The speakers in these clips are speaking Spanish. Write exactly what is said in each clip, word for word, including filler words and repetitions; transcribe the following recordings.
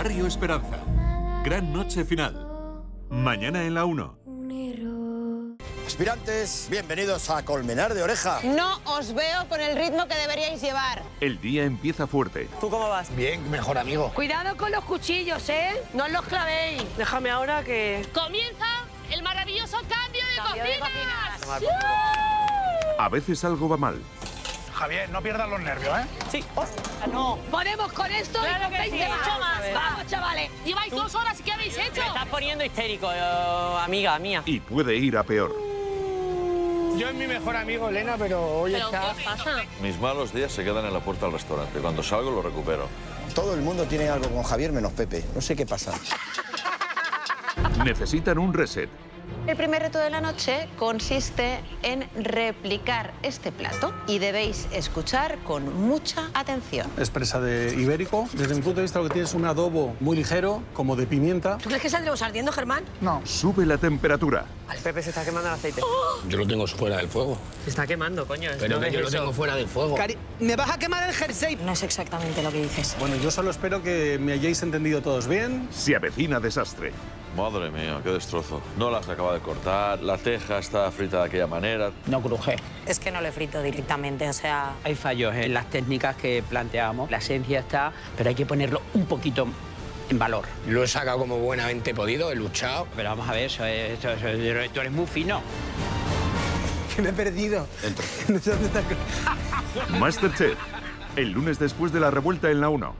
Barrio Esperanza. Gran noche final. Mañana en la uno. Aspirantes, bienvenidos a Colmenar de Oreja. No os veo con el ritmo que deberíais llevar. El día empieza fuerte. ¿Tú cómo vas? Bien, mejor amigo. Cuidado con los cuchillos, ¿eh? No os los clavéis. Déjame ahora que... Comienza el maravilloso cambio de Cambio de cocinas. cocinas. A veces algo va mal. Javier, no pierdas los nervios, ¿eh? Sí. Ostras, no. ¿Podemos con esto? Claro y con que veinte sí. más. Vamos a ver. Vamos, chavales. Lleváis dos horas y ¿qué habéis hecho? Me estás poniendo histérico, eh, amiga mía. Y puede ir a peor. Yo es mi mejor amigo, Elena, pero hoy ¿Pero está... qué pasa? Mis malos días se quedan en la puerta del restaurante. Cuando salgo lo recupero. Todo el mundo tiene algo con Javier menos Pepe. No sé qué pasa. Necesitan un reset. El primer reto de la noche consiste en replicar este plato y debéis escuchar con mucha atención. Es presa de ibérico. Desde mi punto de vista lo que tiene es un adobo muy ligero, como de pimienta. ¿Tú crees que saldremos ardiendo, Germán? No. Sube la temperatura. Al Pepe se está quemando el aceite. Yo lo tengo fuera del fuego. Se está quemando, coño. Pero No que ves yo lo eso. tengo fuera del fuego. Cari, ¿me vas a quemar el jersey? No es exactamente lo que dices. Bueno, yo solo espero que me hayáis entendido todos bien. Se avecina desastre. Madre mía, qué destrozo. No las acaba de cortar, la teja está frita de aquella manera. No cruje. Es que no lo he frito directamente, o sea... Hay fallos en las técnicas que planteamos. La esencia está, pero hay que ponerlo un poquito en valor. Lo he sacado como buenamente podido, he luchado. Pero vamos a ver, eso es, eso es- eso- tú eres muy fino. Que me he perdido. No sé dónde está. Masterchef. El lunes después de la revuelta en la uno.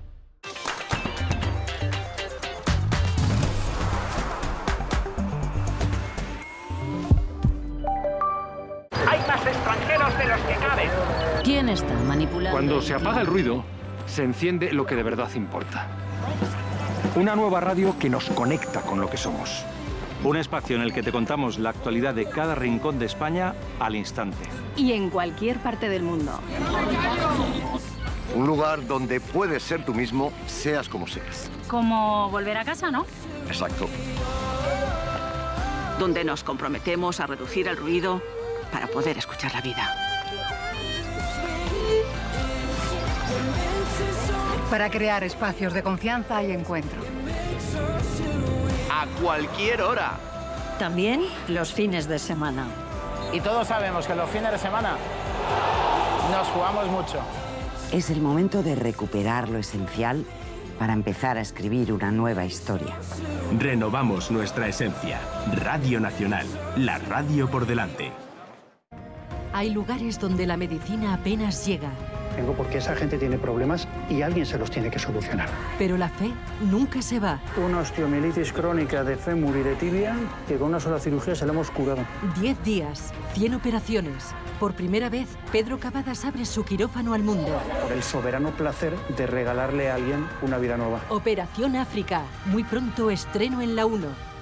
Hay más extranjeros de los que caben. ¿Quién está manipulando? Cuando se apaga el ruido, se enciende lo que de verdad importa. Una nueva radio que nos conecta con lo que somos. Un espacio en el que te contamos la actualidad de cada rincón de España al instante. Y en cualquier parte del mundo. Un lugar donde puedes ser tú mismo, seas como seas. Como volver a casa, ¿no? Exacto. Donde nos comprometemos a reducir el ruido para poder escuchar la vida. Para crear espacios de confianza y encuentro. A cualquier hora. También los fines de semana. Y todos sabemos que los fines de semana nos jugamos mucho. Es el momento de recuperar lo esencial para empezar a escribir una nueva historia. Renovamos nuestra esencia. Radio Nacional, la radio por delante. Hay lugares donde la medicina apenas llega, Vengo porque esa gente tiene problemas y alguien se los tiene que solucionar. pero la fe nunca se va. Una osteomielitis crónica de fémur y de tibia que con una sola cirugía se la hemos curado. Diez días, cien operaciones. Por primera vez, Pedro Cavadas abre su quirófano al mundo. Por el soberano placer de regalarle a alguien una vida nueva. Operación África. Muy pronto estreno en la uno.